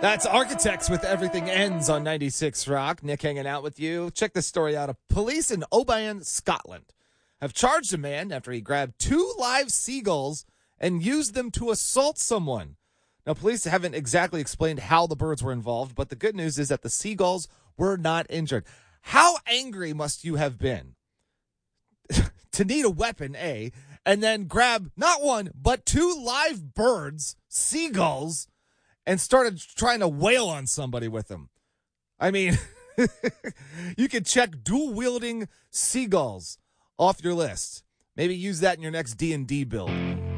That's Architects with Everything Ends on 96 Rock. Nick hanging out with you. Check this story out. Police in Oban, Scotland have charged a man after he grabbed 2 live seagulls and used them to assault someone. Now, police haven't exactly explained how the birds were involved, but the good news is that the seagulls were not injured. How angry must you have been to need a weapon, A, and then grab not 1, but 2 live birds, seagulls, and started trying to wail on somebody with them? I mean, you could check dual-wielding seagulls off your list. Maybe use that in your next D&D build.